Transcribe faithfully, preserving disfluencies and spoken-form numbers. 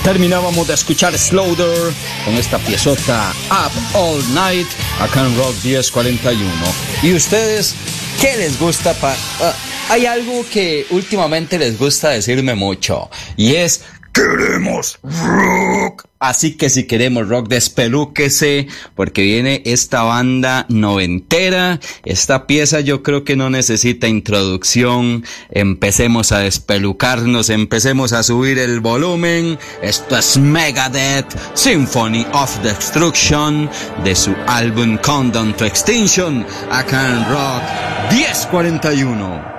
Terminábamos de escuchar Slaughter con esta piezota Up All Night acá en Rock diez cuarenta y uno. ¿Y ustedes qué les gusta? Pa uh, hay algo que últimamente les gusta decirme mucho y es: queremos rock. Así que si queremos rock, despelúquese, porque viene esta banda noventera. Esta pieza yo creo que no necesita introducción. Empecemos a despelucarnos, empecemos a subir el volumen. Esto es Megadeth, Symphony of Destruction, de su álbum Countdown to Extinction, acá en Rock diez cuarenta y uno.